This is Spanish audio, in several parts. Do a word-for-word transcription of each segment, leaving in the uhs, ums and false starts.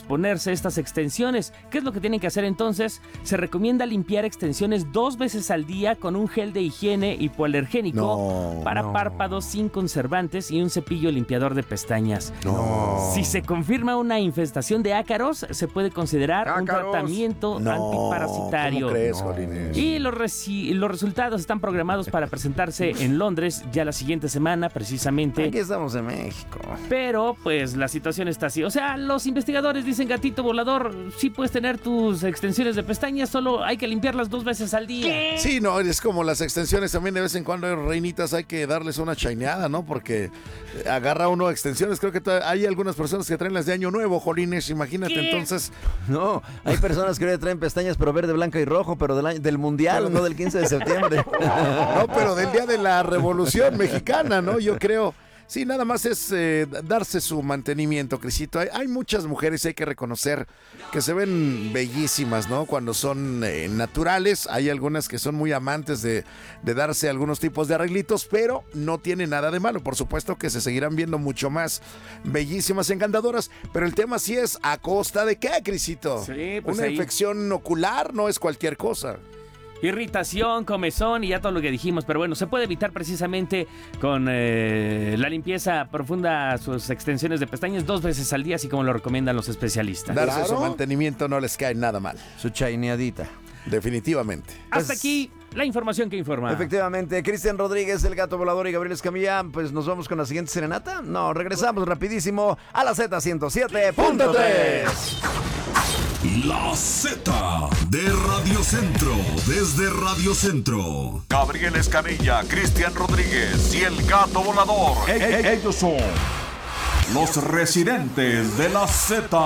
ponerse estas extensiones. ¿Qué es lo que tienen que hacer entonces? Se recomienda limpiar extensiones dos veces al día con un gel de higiene hipoalergénico no, para no. párpados sin conservantes y un cepillo limpiador de pestañas. No. Si se confirma una infestación de ácaros, se puede considerar ¡Ácaros! un tratamiento no, antiparasitario. ¿Cómo crees, No. Jolines? Y los, reci- los resultados están programados para presentarse en Londres ya la siguiente semana, precisamente. Aquí estamos en México. Pero, pues, la situación está así. O sea, los investigadores dicen, gatito volador, sí puedes tener tus extensiones de pestañas, solo hay que limpiarlas dos veces al día. Sí, no, es como las extensiones también de vez en cuando, reinitas, hay que darles una chaineada, ¿no? Porque agarra uno extensiones, creo que hay algunas personas que traen las de año nuevo, Jolines, imagínate. ¿Qué? Entonces... No, hay personas que hoy traen pestañas, pero verde, blanca y rojo, pero del, año, del mundial, pero, no del quince de septiembre. No, pero del día de la Revolución Mexicana, ¿no? Yo creo... Sí, nada más es eh, darse su mantenimiento, Crisito. Hay, hay muchas mujeres, hay que reconocer, que se ven bellísimas, ¿no? Cuando son eh, naturales. Hay algunas que son muy amantes de, de darse algunos tipos de arreglitos, pero no tiene nada de malo. Por supuesto que se seguirán viendo mucho más bellísimas, encantadoras. Pero el tema sí es, ¿a costa de qué, Crisito? Sí, pues Una ahí... infección ocular no es cualquier cosa. Irritación, comezón y ya todo lo que dijimos, pero bueno, se puede evitar precisamente con eh, la limpieza profunda, sus extensiones de pestañas dos veces al día, así como lo recomiendan los especialistas. Darse Claro. su mantenimiento no les cae nada mal. Su chaineadita. Definitivamente. Hasta Pues, aquí la información que informa. Efectivamente, Cristian Rodríguez, el Gato Volador y Gabriel Escamilla, pues nos vamos con la siguiente serenata. No, regresamos rapidísimo a la Z ciento siete punto tres. La Z de Radio Centro, desde Radio Centro. Gabriel Escamilla, Cristian Rodríguez y el Gato Volador. E- e- ellos son los residentes de la Z.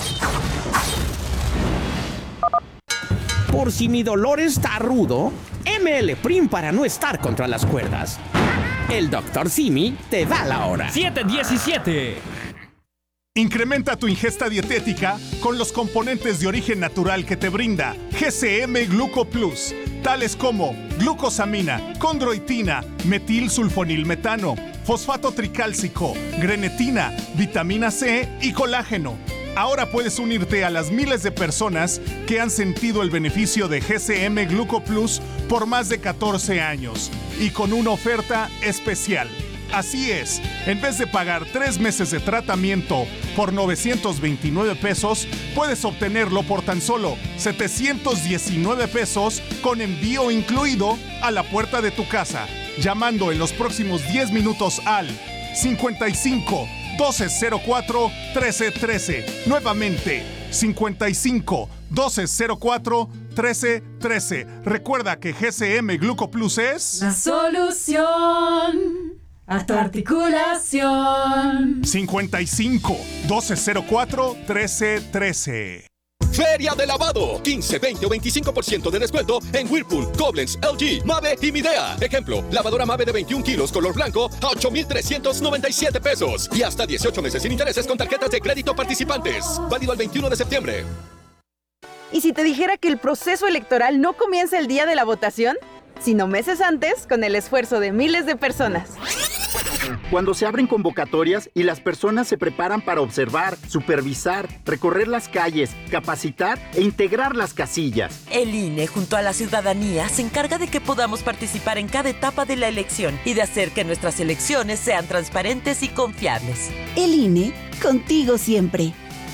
Por si mi dolor está rudo, M L Prim para no estar contra las cuerdas. El doctor Simi te da la hora. siete diecisiete. Incrementa tu ingesta dietética con los componentes de origen natural que te brinda G C M Gluco Plus, tales como glucosamina, condroitina, metilsulfonilmetano, fosfato tricálcico, grenetina, vitamina C y colágeno. Ahora puedes unirte a las miles de personas que han sentido el beneficio de G C M Gluco Plus por más de catorce años y con una oferta especial. Así es, en vez de pagar tres meses de tratamiento por novecientos veintinueve pesos, puedes obtenerlo por tan solo setecientos diecinueve pesos con envío incluido a la puerta de tu casa, llamando en los próximos diez minutos al cincuenta y cinco, doce cero cuatro, trece trece. Nuevamente, cincuenta y cinco, doce cero cuatro, trece trece. Recuerda que G C M Gluco Plus es la solución a tu articulación. cincuenta y cinco, doce cero cuatro, trece trece. Feria de lavado, quince, veinte o veinticinco por ciento de descuento en Whirlpool, Koblenz, L G, Mave y Midea. Ejemplo, lavadora Mave de veintiún kilos color blanco a ocho mil trescientos noventa y siete pesos y hasta dieciocho meses sin intereses con tarjetas de crédito participantes. Válido al veintiuno de septiembre. ¿Y si te dijera que el proceso electoral no comienza el día de la votación, sino meses antes con el esfuerzo de miles de personas? Cuando se abren convocatorias y las personas se preparan para observar, supervisar, recorrer las calles, capacitar e integrar las casillas. El I N E, junto a la ciudadanía, se encarga de que podamos participar en cada etapa de la elección y de hacer que nuestras elecciones sean transparentes y confiables. El I N E, contigo siempre.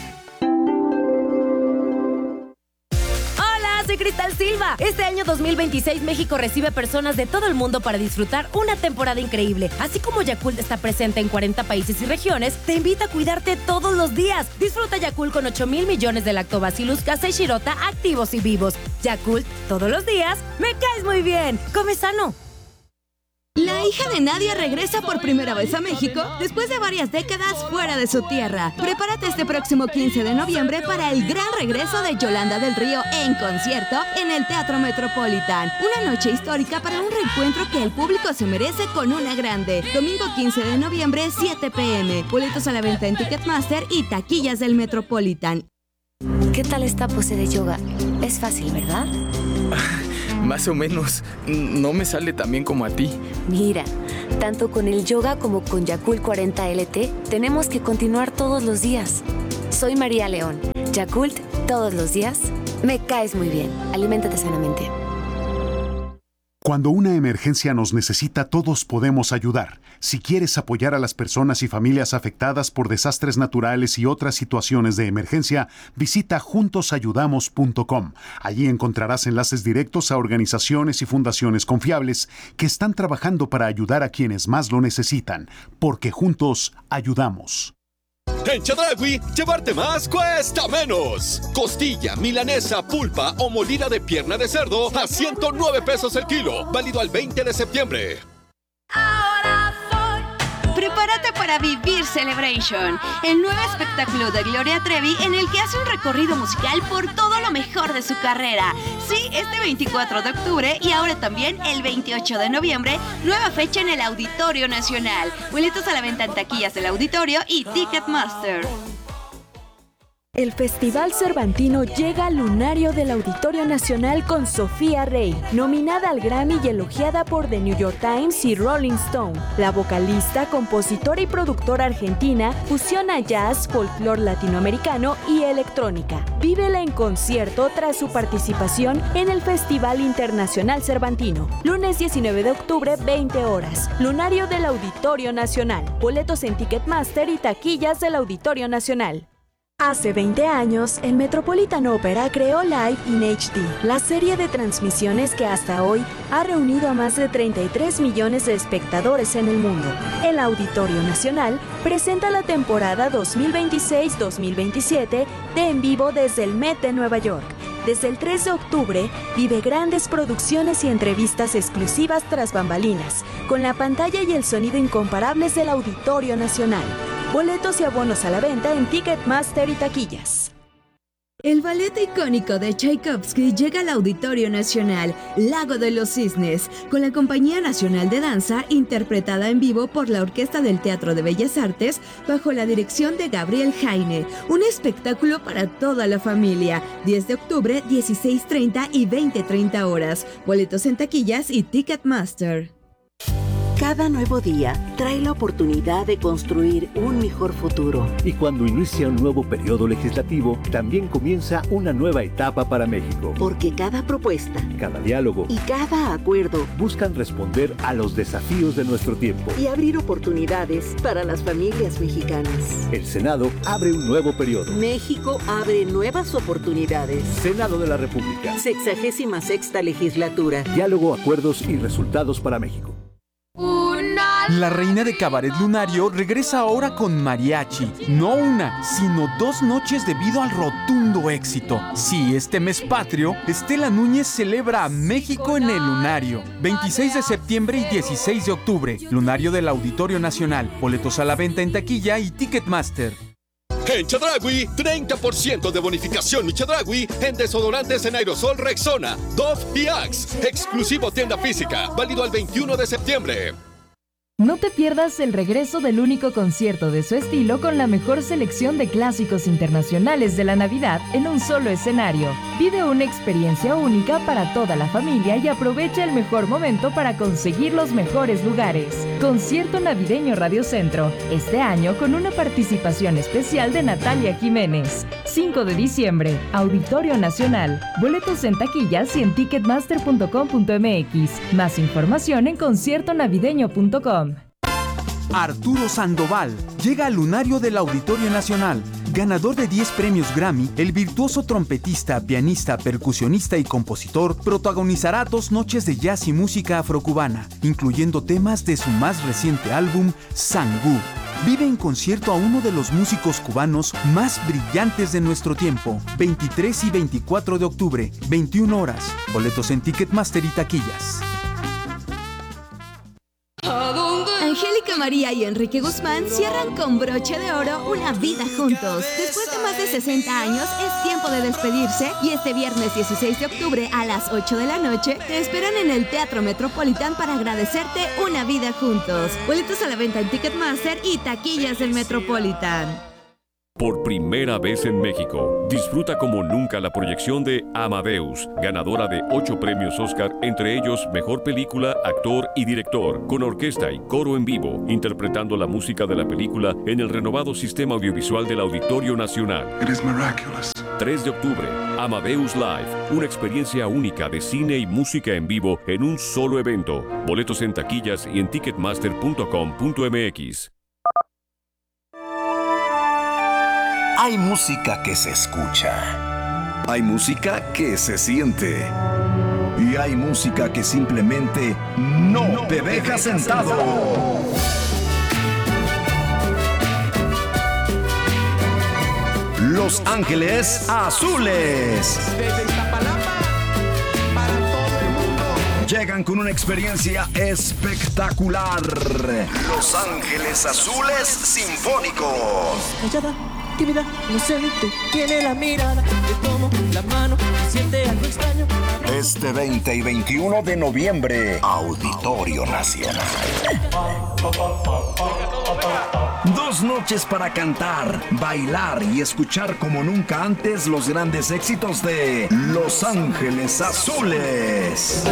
Soy Cristal Silva. Este año dos mil veintiséis México recibe personas de todo el mundo para disfrutar una temporada increíble. Así como Yakult está presente en cuarenta países y regiones, te invita a cuidarte todos los días. Disfruta Yakult con ocho mil millones de Lactobacillus casei shirota activos y vivos. Yakult, todos los días, me caes muy bien. Come sano. La hija de Nadia regresa por primera vez a México después de varias décadas fuera de su tierra. Prepárate este próximo quince de noviembre para el gran regreso de Yolanda del Río en concierto en el Teatro Metropolitan. Una noche histórica para un reencuentro que el público se merece con una grande. Domingo quince de noviembre, siete pe eme. Boletos a la venta en Ticketmaster y taquillas del Metropolitan. ¿Qué tal esta pose de yoga? Es fácil, ¿verdad? Más o menos. No me sale tan bien como a ti. Mira, tanto con el yoga como con Yakult cuarenta L T, tenemos que continuar todos los días. Soy María León. Yakult, todos los días. Me caes muy bien. Aliméntate sanamente. Cuando una emergencia nos necesita, todos podemos ayudar. Si quieres apoyar a las personas y familias afectadas por desastres naturales y otras situaciones de emergencia, visita juntos ayudamos punto com. Allí encontrarás enlaces directos a organizaciones y fundaciones confiables que están trabajando para ayudar a quienes más lo necesitan, porque juntos ayudamos. En Chedraui, llevarte más cuesta menos. Costilla, milanesa, pulpa o molida de pierna de cerdo a ciento nueve pesos el kilo. Válido al veinte de septiembre. Prepárate para vivir Celebration, el nuevo espectáculo de Gloria Trevi en el que hace un recorrido musical por todo lo mejor de su carrera. Sí, este veinticuatro de octubre y ahora también el veintiocho de noviembre, nueva fecha en el Auditorio Nacional. Boletos a la venta en taquillas del auditorio y Ticketmaster. El Festival Cervantino llega al lunario del Auditorio Nacional con Sofía Rey, nominada al Grammy y elogiada por The New York Times y Rolling Stone. La vocalista, compositora y productora argentina fusiona jazz, folclore latinoamericano y electrónica. Vívela en concierto tras su participación en el Festival Internacional Cervantino. Lunes diecinueve de octubre, veinte horas. Lunario del Auditorio Nacional. Boletos en Ticketmaster y taquillas del Auditorio Nacional. Hace veinte años, el Metropolitan Opera creó Live in H D, la serie de transmisiones que hasta hoy ha reunido a más de treinta y tres millones de espectadores en el mundo. El Auditorio Nacional presenta la temporada dos mil veintiséis dos mil veintisiete de En Vivo desde el Met de Nueva York. Desde el tres de octubre, vive grandes producciones y entrevistas exclusivas tras bambalinas, con la pantalla y el sonido incomparables del Auditorio Nacional. Boletos y abonos a la venta en Ticketmaster y taquillas. El ballet icónico de Tchaikovsky llega al Auditorio Nacional, Lago de los Cisnes, con la Compañía Nacional de Danza, interpretada en vivo por la Orquesta del Teatro de Bellas Artes, bajo la dirección de Gabriel Jaine. Un espectáculo para toda la familia. diez de octubre, dieciséis treinta y veinte treinta horas. Boletos en taquillas y Ticketmaster. Cada nuevo día trae la oportunidad de construir un mejor futuro. Y cuando inicia un nuevo periodo legislativo, también comienza una nueva etapa para México. Porque cada propuesta, cada diálogo y cada acuerdo buscan responder a los desafíos de nuestro tiempo y abrir oportunidades para las familias mexicanas. El Senado abre un nuevo periodo. México abre nuevas oportunidades. Senado de la República. Sexagésima sexta legislatura. Diálogo, acuerdos y resultados para México. La reina de Cabaret Lunario regresa ahora con mariachi. No una, sino dos noches debido al rotundo éxito. Sí, este mes patrio, Estela Núñez celebra a México en el Lunario. veintiséis de septiembre y dieciséis de octubre. Lunario del Auditorio Nacional. Boletos a la venta en taquilla y Ticketmaster. En Chedraui, treinta por ciento de bonificación y Chedraui en desodorantes en aerosol Rexona, Dove y Axe. Exclusivo tienda física, válido al veintiuno de septiembre. No te pierdas el regreso del único concierto de su estilo con la mejor selección de clásicos internacionales de la Navidad en un solo escenario. Vive una experiencia única para toda la familia y aprovecha el mejor momento para conseguir los mejores lugares. Concierto navideño Radio Centro, este año con una participación especial de Natalia Jiménez. cinco de diciembre, Auditorio Nacional. Boletos en taquillas y en ticketmaster punto com punto m x. Más información en concierto navideño punto com. Arturo Sandoval llega al Lunario del Auditorio Nacional. Ganador de diez premios Grammy, el virtuoso trompetista, pianista, percusionista y compositor protagonizará dos noches de jazz y música afrocubana, incluyendo temas de su más reciente álbum, Sangú. Vive en concierto a uno de los músicos cubanos más brillantes de nuestro tiempo. veintitrés y veinticuatro de octubre, veintiuna horas. Boletos en Ticketmaster y taquillas. Angélica María y Enrique Guzmán cierran con broche de oro una vida juntos. Después de más de sesenta años, es tiempo de despedirse y este viernes dieciséis de octubre a las ocho de la noche te esperan en el Teatro Metropolitan para agradecerte una vida juntos. Boletos a la venta en Ticketmaster y taquillas del Metropolitan. Por primera vez en México, disfruta como nunca la proyección de Amadeus, ganadora de ocho premios Oscar, entre ellos Mejor Película, Actor y Director, con orquesta y coro en vivo, interpretando la música de la película en el renovado sistema audiovisual del Auditorio Nacional. It is miraculous. tres de octubre, Amadeus Live, una experiencia única de cine y música en vivo en un solo evento. Boletos en taquillas y en ticketmaster punto com punto m x. Hay música que se escucha, hay música que se siente y hay música que simplemente no, no te deja sentado. Los Ángeles Azules llegan con una experiencia espectacular. Los Ángeles Azules Sinfónicos. Callada, tímida, inocente, tiene la mirada, te tomo la mano, siente algo extraño. Este veinte y veintiuno de noviembre, Auditorio Nacional. Dos noches para cantar, bailar y escuchar como nunca antes los grandes éxitos de Los Ángeles Azules.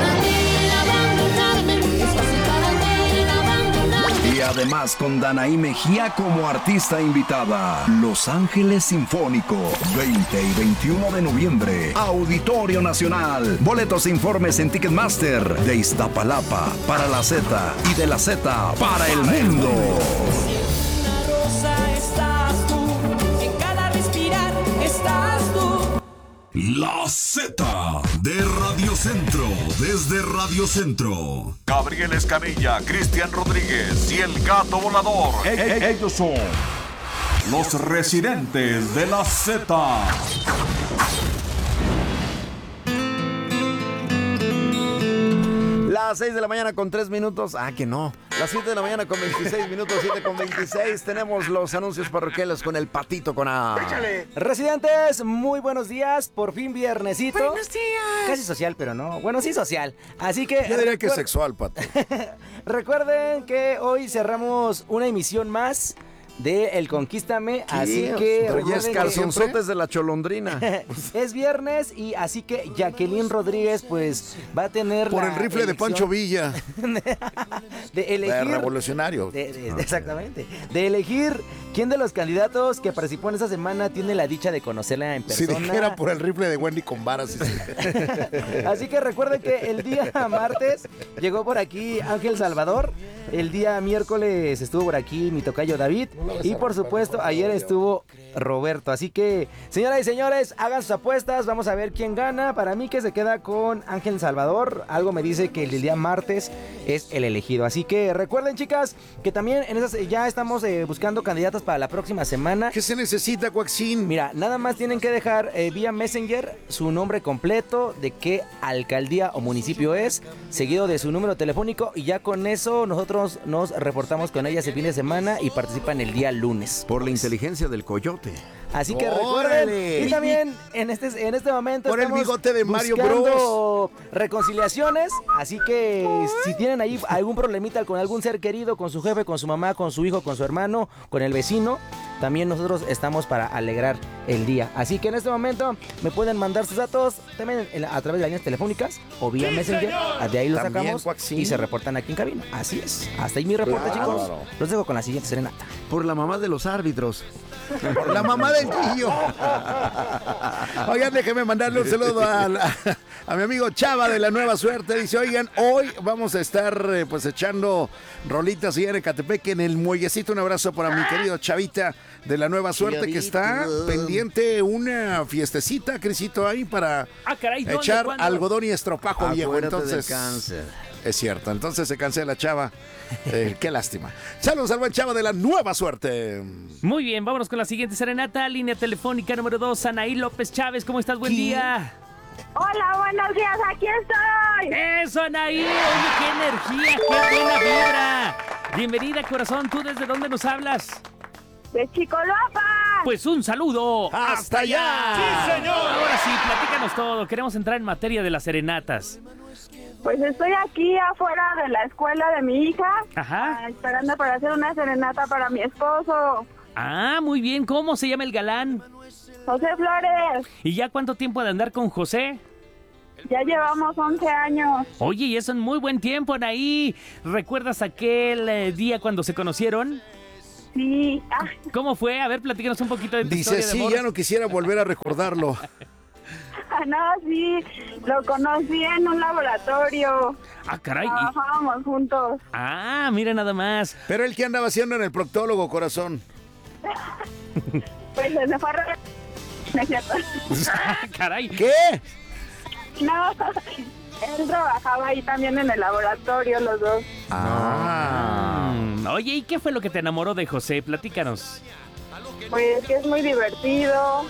Y además con Danaí Mejía como artista invitada. Los Ángeles Sinfónico, veinte y veintiuno de noviembre, Auditorio Nacional. Boletos e informes en Ticketmaster. De Iztapalapa para la Z y de la Z para el mundo. Una rosa estás tú, en cada respirar estás tú. La Z de Radio Centro, desde Radio Centro. Gabriel Escamilla, Cristian Rodríguez y el Gato Volador. E- e- ellos son los residentes de la Z. Las seis de la mañana con tres minutos. Ah, que no. Las siete de la mañana con veintiséis minutos, siete con veintiséis. Tenemos los anuncios parroquiales con el Patito con A. ¡Échale! Residentes, muy buenos días. Por fin viernesito. Buenos días. Casi social, pero no. Bueno, sí social. Así que... Yo diría que es sexual, Pato. Recuerden que hoy cerramos una emisión más de El Conquístame, así que... Pero ya es calzonzotes de la cholondrina. Es viernes y así que Jacqueline Rodríguez pues va a tener Por la el rifle de Pancho Villa. de elegir... De revolucionario. de- de- exactamente. De elegir quién de los candidatos que participó en esta semana tiene la dicha de conocerla en Si persona. dijera por el rifle de Wendy con varas. sí, sí. Así que recuerden que el día martes llegó por aquí Ángel Salvador. El día miércoles estuvo por aquí mi tocayo David. Y por supuesto, ayer estuvo Roberto. Así que, señoras y señores, hagan sus apuestas. Vamos a ver quién gana. Para mí que se queda con Ángel Salvador. Algo me dice que el día martes es el elegido. Así que recuerden, chicas, que también en esas ya estamos eh, buscando candidatos para la próxima semana. ¿Qué se necesita, Coaxín? Mira, nada más tienen que dejar eh, vía Messenger su nombre completo, de qué alcaldía o municipio es, seguido de su número telefónico, y ya con eso nosotros nos reportamos con ellas el fin de semana y participan el día lunes. Por la inteligencia del coyote. Así que ¡Órale! recuerden, y también en este, en este momento Por el estamos bigote de Mario buscando reconciliaciones, así que si tienen ahí algún problemita con algún ser querido, con su jefe, con su mamá, con su hijo, con su hermano, con el vecino, también nosotros estamos para alegrar el día. Así que en este momento me pueden mandar sus datos también en- a través de las líneas telefónicas o vía ¡Sí, Messenger. señor! De ahí los También, sacamos Joaquín. y se reportan aquí en cabina. Así es. Hasta ahí mi reporte, Claro. chicos. Los dejo con la siguiente serenata. Por la mamá de los árbitros. La mamá del niño. Oigan, déjenme mandarle un saludo a, la- a mi amigo Chava de La Nueva Suerte. Dice, oigan, hoy vamos a estar eh, pues echando rolitas allá en Ecatepec, en el muellecito. Un abrazo para mi querido Chavita de La Nueva Suerte, que está Chavito. pendiente una fiestecita, Crisito, ahí para Ah, caray, ¿dónde, echar cuándo? algodón y estropajo viejo. Acuérdate del Entonces, cáncer. es cierto, entonces se cancela Chava. Eh, qué lástima. Saludos al buen Chava de La Nueva Suerte. Muy bien, vámonos con la siguiente serenata. Línea telefónica número dos, Anaí López Chávez. ¿Cómo estás? Buen día. Hola, buenos días, aquí estoy. ¡Eso, Anaí! Oye, qué energía, qué buena vibra. Bienvenida, corazón. ¿Tú desde dónde nos hablas? De Chicoloapa. Pues un saludo. ¡Hasta allá! ¡Sí, señor! Ahora sí, platícanos todo. Queremos entrar en materia de las serenatas. Pues estoy aquí afuera de la escuela de mi hija, Ajá. ah, esperando para hacer una serenata para mi esposo. Ah, muy bien. ¿Cómo se llama el galán? José Flores. ¿Y ya cuánto tiempo de andar con José? Ya llevamos once años. Oye, y es un muy buen tiempo, Anaí. ¿Recuerdas aquel eh, día cuando se conocieron? Sí. Ah. ¿Cómo fue? A ver, platícanos un poquito de tu Dice, historia de sí, amor. ya no quisiera volver a recordarlo. No, sí, lo conocí en un laboratorio. Ah, caray. Trabajábamos juntos. Ah, mira nada más. Pero él, ¿qué andaba haciendo en el proctólogo, corazón? Pues se fue a re... No es cierto. Ah, caray. ¿Qué? No, él trabajaba ahí también en el laboratorio, los dos. Ah. Oye, ¿y qué fue lo que te enamoró de José? Platícanos. Pues que es muy divertido.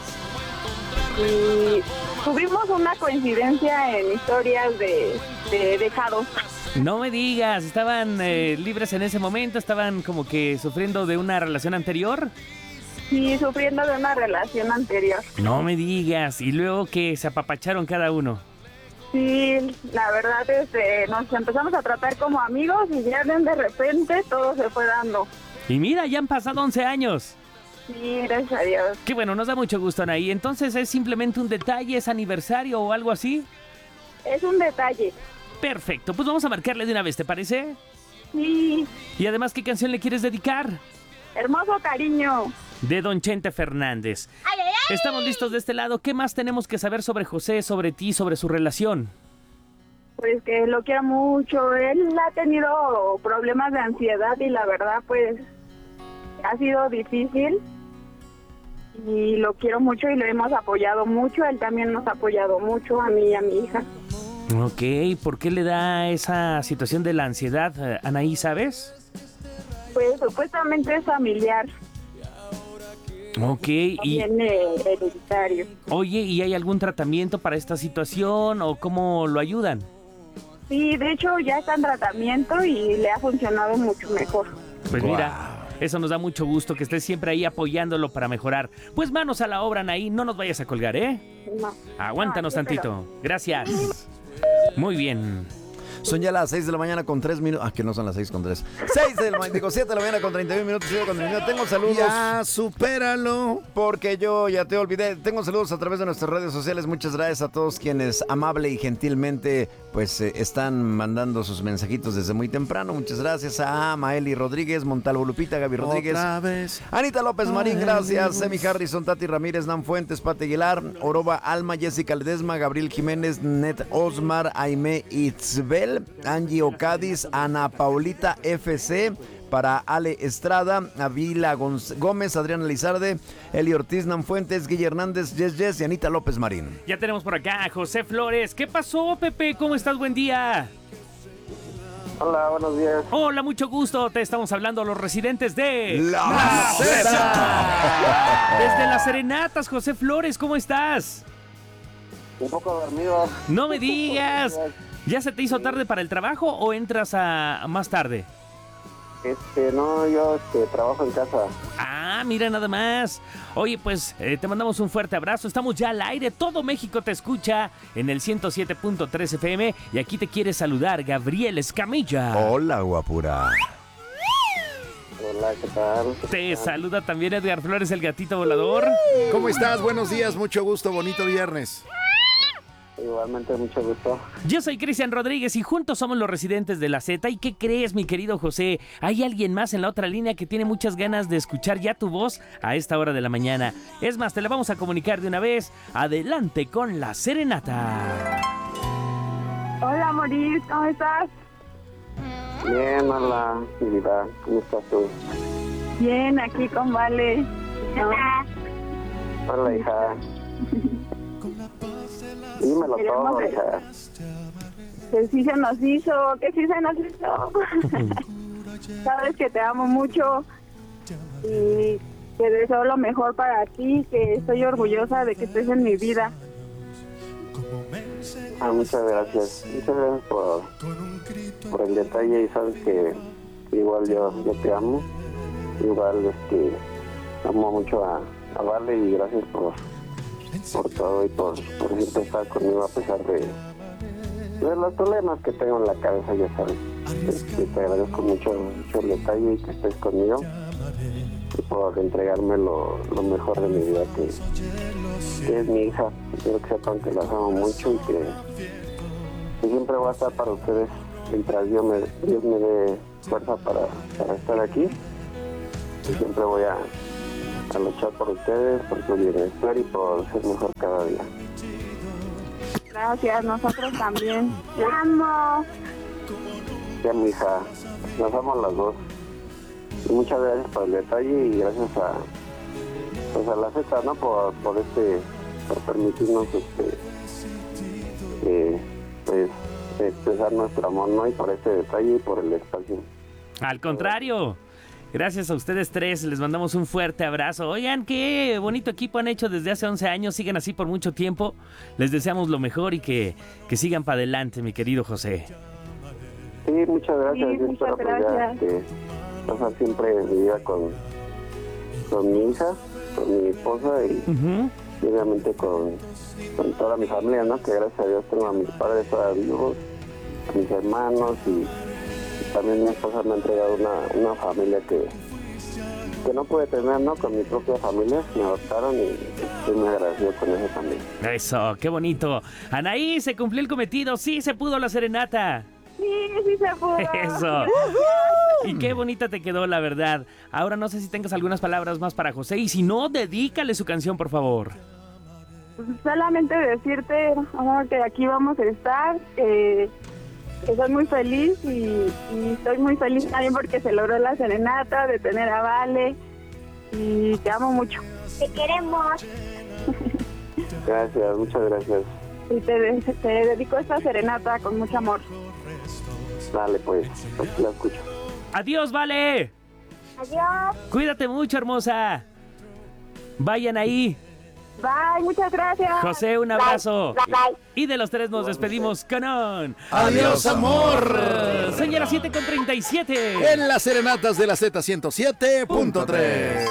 Y tuvimos una coincidencia en historias de, de dejados. No me digas, ¿estaban eh, libres en ese momento? ¿Estaban como que sufriendo de una relación anterior? Sí, sufriendo de una relación anterior. No me digas, y luego que se apapacharon cada uno. Sí, la verdad es que nos empezamos a tratar como amigos y ya de repente todo se fue dando. Y mira, ya han pasado once años. Sí, gracias a Dios. Qué bueno, nos da mucho gusto, Anaí. Entonces, ¿es simplemente un detalle, es aniversario o algo así? Es un detalle. Perfecto, pues vamos a marcarle de una vez, ¿te parece? Sí. Y además, ¿qué canción le quieres dedicar? Hermoso cariño. De Don Chente Fernández. ¡Ay, ay, ay! Estamos listos de este lado. ¿Qué más tenemos que saber sobre José, sobre ti, sobre su relación? Pues que lo quiero mucho. Él ha tenido problemas de ansiedad y la verdad, pues, ha sido difícil. Y lo quiero mucho y lo hemos apoyado mucho. Él también nos ha apoyado mucho, a mí y a mi hija. Ok, ¿por qué le da esa situación de la ansiedad, eh, Anaí, sabes? Pues supuestamente es familiar. Ok, y... Viene hereditario. Oye, ¿y hay algún tratamiento para esta situación o cómo lo ayudan? Sí, de hecho ya está en tratamiento y le ha funcionado mucho mejor. Pues mira... Eso nos da mucho gusto, que estés siempre ahí apoyándolo para mejorar. Pues manos a la obra, Anaí, no nos vayas a colgar, ¿eh? No. Aguántanos No, sí, tantito. Gracias. Muy bien. Son ya las seis de la mañana con tres minutos. Ah, que no son las seis con tres. seis de la mañana, digo siete de la mañana con treinta y uno minutos. Sigo con el minuto. Tengo saludos. Ya, supéralo. Porque yo ya te olvidé. Tengo saludos a través de nuestras redes sociales. Muchas gracias a todos quienes amable y gentilmente pues eh, están mandando sus mensajitos desde muy temprano. Muchas gracias a Maeli Rodríguez, Montalvo Lupita, Gaby Rodríguez, Otra vez. Anita López Marín, gracias. Semi Harrison, Tati Ramírez, Nan Fuentes, Pati Aguilar, Oroba Alma, Jessica Ledesma, Gabriel Jiménez, Net Osmar, Aime Itzbel, Angie Ocadis, Ana Paulita F C, para Ale Estrada, Avila Gómez, Adriana Lizarde, Eli Ortiz, Nan Fuentes, Guille Hernández, Yes Yes y Anita López Marín. Ya tenemos por acá a José Flores. ¿Qué pasó, Pepe? ¿Cómo estás? Buen día. Hola, buenos días. Hola, mucho gusto. Te estamos hablando los residentes de... La, La Zeta. Desde Las Serenatas, José Flores, ¿cómo estás? Un poco dormido. No me digas. ¿Ya se te hizo tarde para el trabajo o entras a, a más tarde? Este, no, yo este, trabajo en casa. Ah, mira nada más. Oye, pues eh, te mandamos un fuerte abrazo. Estamos ya al aire. Todo México te escucha en el ciento siete punto tres F M. Y aquí te quiere saludar Gabriel Escamilla. Hola, guapura. Hola, ¿qué tal? Te saluda también Edgar Flores, el gatito volador. ¿Cómo estás? Buenos días, mucho gusto, bonito viernes. Igualmente, mucho gusto. Yo soy Cristian Rodríguez y juntos somos los residentes de La Zeta. ¿Y qué crees, mi querido José? Hay alguien más en la otra línea que tiene muchas ganas de escuchar ya tu voz a esta hora de la mañana. Es más, te la vamos a comunicar de una vez. Adelante con la serenata. Hola, Moris, ¿cómo estás? Bien, hola, mi vida. ¿Cómo estás tú? Bien, aquí con Vale. ¿No? Hola, hija. Dímelo todo, Queremos- hija. Que sí se nos hizo, que sí se nos hizo. Sabes que te amo mucho y que deseo lo mejor para ti, que estoy orgullosa de que estés en mi vida. Ah, muchas gracias. Muchas gracias por, por el detalle y sabes que igual yo, yo te amo. Igual este, amo mucho a, a Vale y gracias por, por todo y por, por siempre estar conmigo a pesar de, de los problemas que tengo en la cabeza, ya sabes. Este, te agradezco mucho, mucho el detalle y que estés conmigo. y por entregarme lo, lo mejor de mi vida, que, que es mi hija. Quiero que sepan que las amo mucho y que, que siempre voy a estar para ustedes mientras Dios me, Dios me dé fuerza para, para estar aquí. Y siempre voy a, a luchar por ustedes, por su bienestar y por ser mejor cada día. Gracias, nosotros también. Te amo. Ya, mi hija, nos amo las dos. Y muchas gracias por el detalle y gracias a, pues a la Z, ¿no? Por, por este, por permitirnos este, eh, pues, expresar nuestro amor, ¿no? Y por este detalle y por el espacio. Al contrario. Gracias a ustedes tres, les mandamos un fuerte abrazo. Oigan, qué bonito equipo han hecho desde hace once años, siguen así por mucho tiempo. Les deseamos lo mejor y que, que sigan para adelante, mi querido José. Sí, muchas gracias. Sí, Yo muchas espero gracias. Pues, ya, que pasar siempre mi vida con, con mi hija, con mi esposa y, uh-huh. y obviamente con, con toda mi familia, ¿no? Que gracias a Dios tengo a mis padres todavía vivos, a mis hermanos y... También mi esposa me ha entregado una, una familia que, que no pude tener, ¿no? Con mi propia familia, me adoptaron y estoy muy agradecido con eso también. Eso, qué bonito. Anaí, se cumplió el cometido, sí se pudo la serenata. Sí, sí se pudo. Eso. Y qué bonita te quedó, la verdad. Ahora no sé si tengas algunas palabras más para José y si no, dedícale su canción, por favor. Pues solamente decirte, amor, que aquí vamos a estar, que... que soy muy feliz y, y estoy muy feliz también porque se logró la serenata, de tener a Vale y te amo mucho. Te queremos. Gracias, muchas gracias. Y te, te dedico esta serenata con mucho amor. Dale, pues, pues la escucho. Adiós, Vale. Adiós. Cuídate mucho, hermosa. Vayan ahí. Bye, muchas gracias. José, un abrazo. Bye, bye. Y de los tres nos despedimos con un... ¡Adiós, amor! Señora siete con treinta y siete. En las serenatas de la Z ciento siete punto tres.